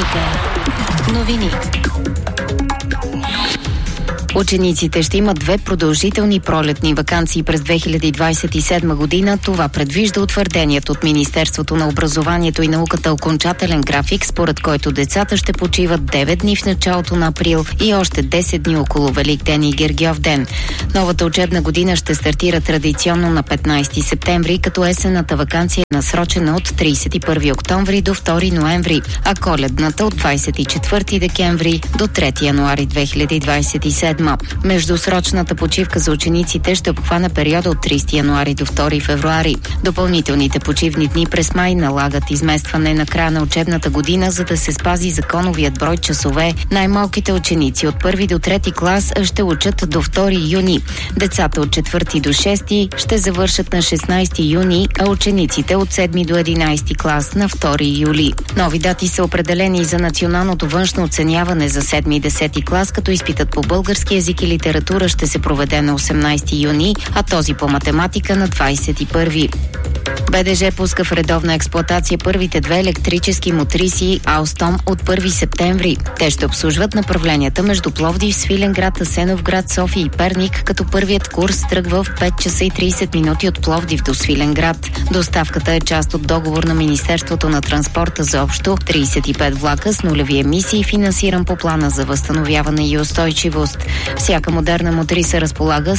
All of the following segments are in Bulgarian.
Вероника. Новини. Учениците ще имат 2 продължителни пролетни ваканции през 2027 година. Това предвижда утвърденият от Министерството на образованието и науката окончателен график, според който децата ще почиват 9 дни в началото на април и още 10 дни около Великден и Гергьов ден. Новата учебна година ще стартира традиционно на 15 септември, като есенната ваканция е насрочена от 31 октомври до 2 ноември, а коледната от 24 декември до 3 януари 2027. Междусрочната почивка за учениците ще обхване периода от 30 януари до 2 февруари. Допълнителните почивни дни през май налагат изместване на края на учебната година, за да се спази законовият брой часове. Най-малките ученици от 1 до 3 клас ще учат до 2 юни. Децата от 4 до 6 ще завършат на 16 юни, а учениците от 7 до 11 клас на 2 юли. Нови дати са определени за националното външно оценяване за 7 и 10 клас, като изпитът по български език и литература ще се проведе на 18 юни, а този по математика на 21. БДЖ пуска в редовна експлоатация първите 2 електрически мотриси Алстом от 1 септември. Те ще обслужват направленията между Пловдив, Свиленград, Асеновград, София и Перник, като първият курс тръгва в 5 часа и 30 минути от Пловдив до Свиленград. Доставката е част от договор на Министерството на транспорта за общо 35 влака с нулеви емисии, финансиран по плана за възстановяване и устойчивост. Всяка модерна мотриса разполага с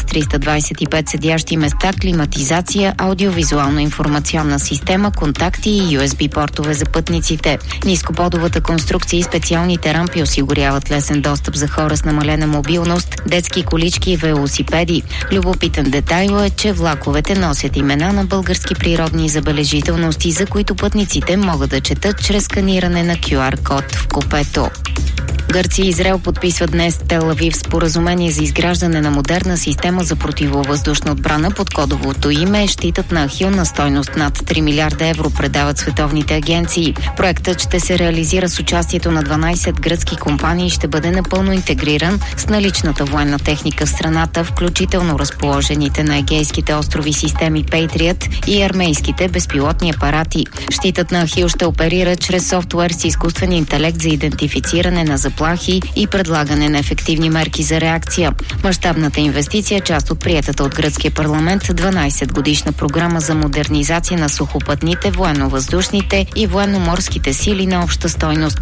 325 седящи места, климатизация, аудиовизуална информационна система, контакти и USB портове за пътниците. Нископодовата конструкция и специалните рампи осигуряват лесен достъп за хора с намалена мобилност, детски колички и велосипеди. Любопитен детайл е, че влаковете носят имена на български природни забележителности, за които пътниците могат да четат чрез сканиране на QR-код в купето. Гърция и Израел подписват днес Тел Авив споразумение за изграждане на модерна система за противовъздушна отбрана под кодовото име щитът на Ахил на стойност над 3 милиарда евро, предават световните агенции. Проектът ще се реализира с участието на 12 гръцки компании и ще бъде напълно интегриран с наличната военна техника в страната, включително разположените на Егейските острови системи Patriot и армейските безпилотни апарати. Щитът на Ахил ще оперира чрез софтуер с изкуствен интелект за идентифициране на заплахи и предлагане на ефективни мерки за реакция. Мащабната инвестиция е част от приетата от гръцкия парламент 12-годишна програма за модернизация на сухопътните, военно-въздушните и военно-морските сили на обща стойност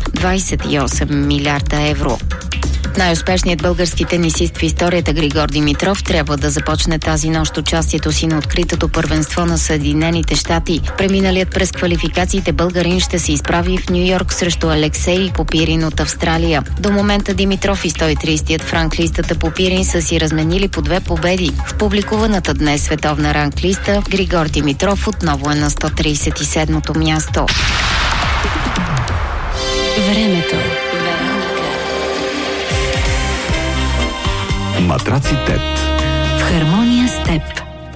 28 милиарда евро. Най-успешният български тенисист в историята Григор Димитров трябва да започне тази нощ участието си на откритото първенство на Съединените щати. Преминалият през квалификациите българин ще се изправи в Ню-Йорк срещу Алексей Попирин от Австралия. До момента Димитров и 130-тият в ранглистата Попирин са си разменили по 2 победи. В публикуваната днес световна ранглиста Григор Димитров отново е на 137-то място. Времето. Матраци ТЕТ. В хармония с теб.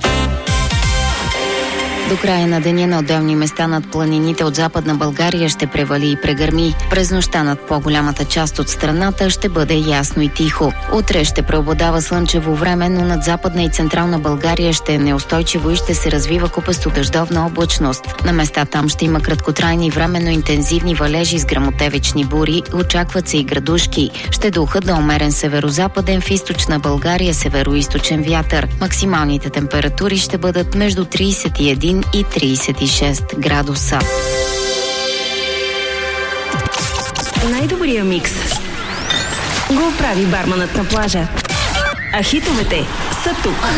До края на деня на отделни места над планините от Западна България ще превали и прегърми. През нощта над по-голямата част от страната ще бъде ясно и тихо. Утре ще преобладава слънчево време, но над Западна и Централна България ще е неустойчиво и ще се развива купесто дъждовна облачност. На места там ще има краткотрайни временно интензивни валежи с гръмотевични бури, очакват се и градушки. Ще духат до умерен северозападен, в източна България североизточен вятър. Максималните температури ще бъдат между 31 и 36 градуса. Най-добрия микс го прави барманът на плажа. А хитовете са тук.